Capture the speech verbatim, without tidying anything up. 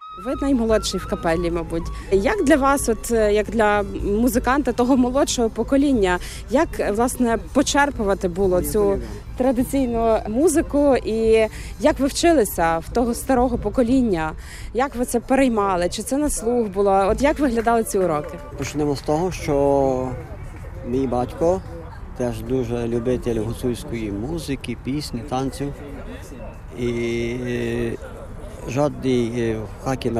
Ви наймолодший в капелі, мабуть. Як для вас, от як для музиканта того молодшого покоління, як власне почерпувати було цю традиційну музику і як ви вчилися в того старого покоління? Як ви це переймали? Чи це на слух було? От як виглядали ці уроки? Почнемо з того, що мій батько теж дуже любитель гуцульської музики, пісні, танців. І жодний в хаті